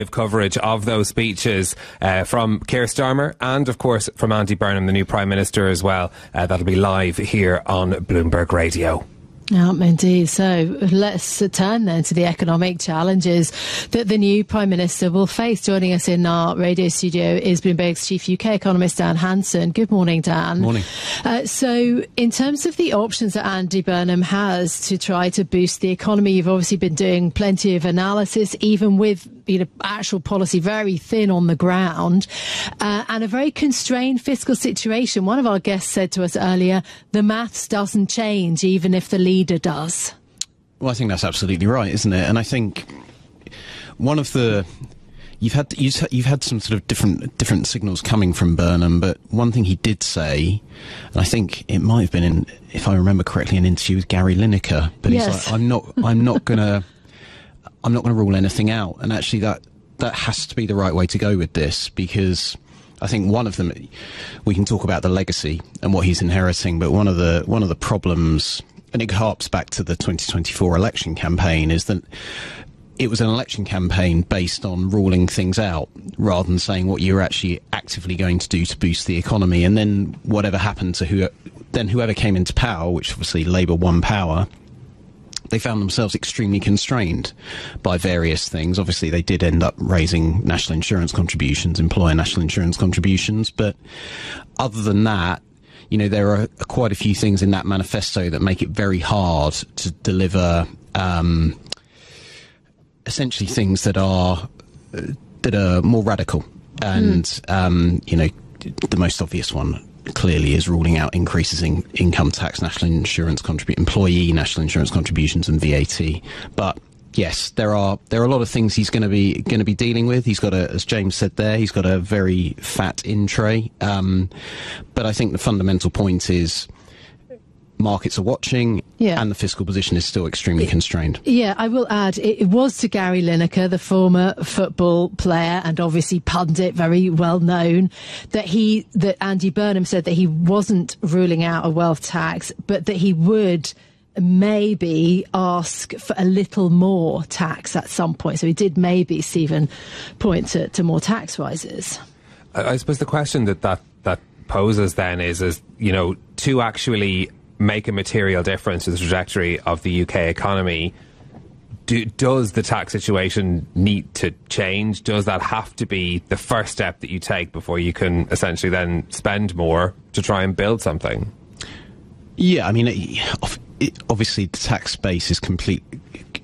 coverage of those speeches from Keir Starmer and, of course, from Andy Burnham, the new Prime Minister, as well. That'll be live here on Bloomberg Radio. Indeed. So let's turn then to the economic challenges that the new Prime Minister will face. Joining us in our radio studio is Bloomberg's chief UK economist, Dan Hanson. Good morning, Dan. Morning. So in terms of the options that Andy Burnham has to try to boost the economy, you've obviously been doing plenty of analysis, even with actual policy very thin on the ground, and a very constrained fiscal situation. One of our guests said to us earlier, the maths doesn't change even if the leader does. Well, I think that's absolutely right, isn't it? And I think one of the you've had some sort of different signals coming from Burnham, but one thing he did say, and I think it might have been if I remember correctly, an interview with Gary Lineker, but yes. He's like, I'm not gonna rule anything out. And actually that has to be the right way to go with this, because I think one of them, we can talk about the legacy and what he's inheriting, but one of the problems, and it harps back to the 2024 election campaign, is that it was an election campaign based on ruling things out rather than saying what you're actually actively going to do to boost the economy. And then whatever happened to whoever came into power, which obviously Labour won power, they found themselves extremely constrained by various things. Obviously, they did end up raising national insurance contributions, employer national insurance contributions. But other than that, there are quite a few things in that manifesto that make it very hard to deliver essentially things that are more radical. And, the most obvious one clearly is ruling out increases in income tax, national insurance employee national insurance contributions, and VAT. But yes, there are a lot of things he's going to be dealing with. He's got as James said there, he's got a very fat in tray. But I think the fundamental point is markets are watching, and the fiscal position is still extremely constrained. Yeah, I will add, it was to Gary Lineker, the former football player and obviously pundit, very well known, that Andy Burnham said that he wasn't ruling out a wealth tax, but that he would maybe ask for a little more tax at some point. So he did maybe, Stephen, point to more tax rises. I suppose the question that poses then is to actually make a material difference to the trajectory of the UK economy, does the tax situation need to change? Does that have to be the first step that you take before you can essentially then spend more to try and build something? Yeah, I mean, obviously the tax base is completely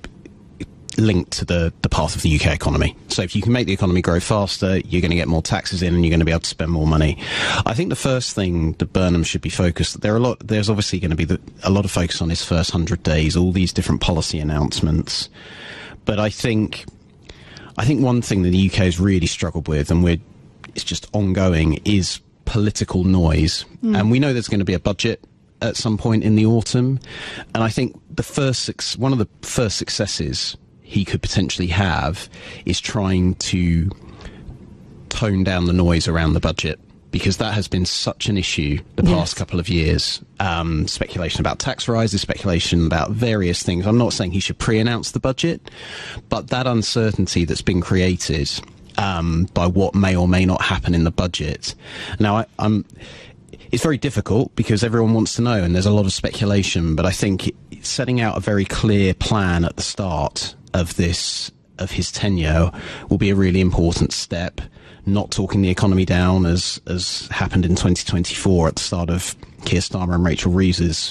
linked to the path of the UK economy. So if you can make the economy grow faster, you're going to get more taxes in and you're going to be able to spend more money. I think the first thing that Burnham should be focused, there's obviously going to be a lot of focus on his first 100 days, all these different policy announcements. But I think one thing that the UK has really struggled with, and it's just ongoing, is political noise. And we know there's going to be a budget at some point in the autumn. And I think one of the first successes he could potentially have is trying to tone down the noise around the budget, because that has been such an issue the past couple of years. Speculation about tax rises, speculation about various things. I'm not saying he should pre-announce the budget, but that uncertainty that's been created by what may or may not happen in the budget. Now, it's very difficult because everyone wants to know and there's a lot of speculation, but I think setting out a very clear plan at the start of his tenure will be a really important step. Not talking the economy down as happened in 2024 at the start of Keir Starmer and Rachel Reeves's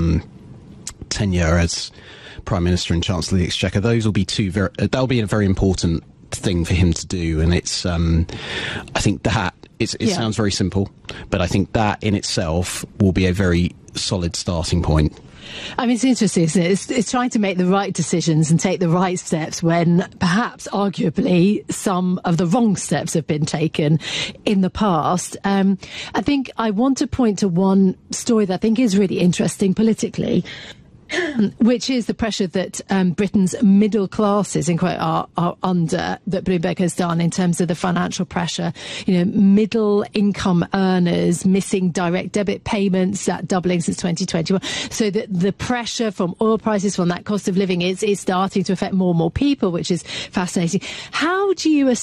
tenure as Prime Minister and Chancellor of the Exchequer. Those will be that'll be a very important thing for him to do, and it's I think that it sounds very simple, but I think that in itself will be a very solid starting point. I mean, it's interesting, isn't it? It's trying to make the right decisions and take the right steps when perhaps, arguably, some of the wrong steps have been taken in the past. I think I want to point to one story that I think is really interesting politically. which is the pressure that Britain's middle classes, in quote, are under, that Bloomberg has done in terms of the financial pressure. Middle income earners missing direct debit payments, that doubling since 2021. So that the pressure from oil prices, from that cost of living is starting to affect more and more people, which is fascinating. How do you